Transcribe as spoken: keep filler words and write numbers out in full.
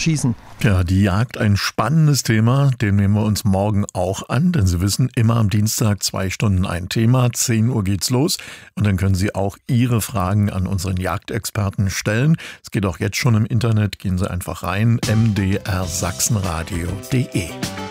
schießen. Ja, die Jagd, ein spannendes Thema, dem nehmen wir uns morgen auch an, denn Sie wissen, immer am Dienstag zwei Stunden ein Thema, zehn Uhr geht's los und dann können Sie auch Ihre Fragen an unseren Jagdexperten stellen. Es geht auch jetzt schon im Internet, gehen Sie einfach rein, m d r sachsenradio punkt d e.